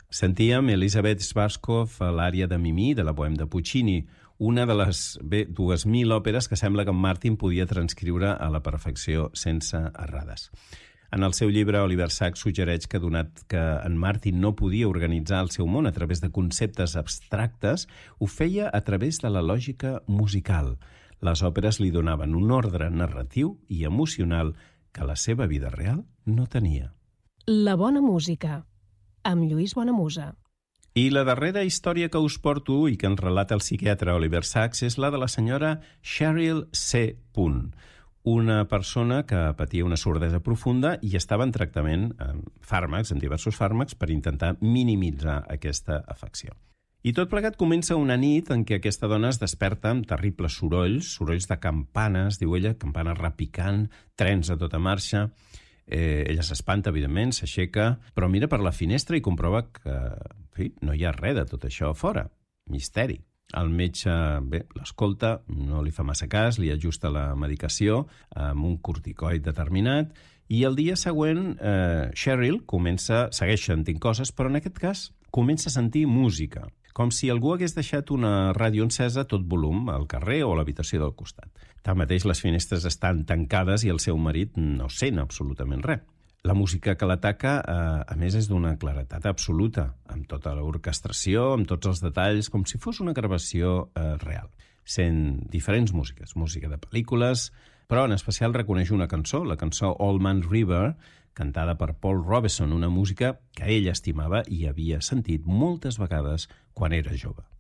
Sentíem Elisabeth Schwarzkopf a l'ària de Mimí, de la Bohème de Puccini, una de les 2.000 òperes que sembla que en Martin podia transcriure a la perfecció sense errades. En el seu llibre, Oliver Sacks suggereix que, donat que en Martin no podia organitzar el seu món a través de conceptes abstractes, ho feia a través de la lògica musical. Les òperes li donaven un ordre narratiu i emocional que la seva vida real no tenia. La bona música, amb Lluís Bonamusa. I la darrera història que us porto i que ens relata el psiquiatre Oliver Sacks és la de la senyora Cheryl C. Una persona que patia una sordesa profunda i estava en tractament amb fàrmacs, amb diversos fàrmacs, per intentar minimitzar aquesta afecció. I tot plegat comença una nit en què aquesta dona es desperta amb terribles sorolls de campanes, diu ella, campanes repicant, trens a tota marxa. Ella s'espanta, evidentment, s'aixeca, però mira per la finestra i comprova que, en fi, no hi ha res de tot això a fora. Misteri. El metge, l'escolta, no li fa massa cas, li ajusta la medicació amb un corticoide determinat i el dia següent Cheryl segueix sentint coses, però en aquest cas comença a sentir música, com si algú hagués deixat una ràdio encesa a tot volum al carrer o a l'habitació del costat. Tanmateix, les finestres estan tancades i el seu marit no sent absolutament res. La música que l'ataca, a més, és d'una claretat absoluta, amb tota l'orquestració, amb tots els detalls, com si fos una gravació real. Sent diferents músiques, música de pel·lícules, però en especial reconeix una cançó, la cançó Old Man River, cantada per Paul Robeson, una música que ell estimava i havia sentit moltes vegades quan era jove.